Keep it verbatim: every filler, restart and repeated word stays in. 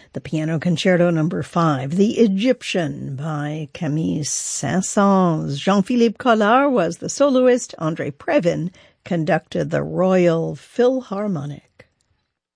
the Piano Concerto number five, The Egyptian by Camille Saint-Saëns. Jean-Philippe Collard was the soloist. André Previn conducted the Royal Philharmonic.